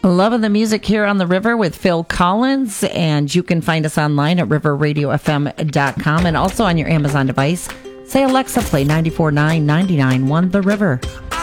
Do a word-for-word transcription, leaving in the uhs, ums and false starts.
Loving the music here on the river with Phil Collins, and you can find us online at river radio f m dot com and also on your Amazon device. Say, Alexa, play ninety-four point nine, ninety-nine point one The River.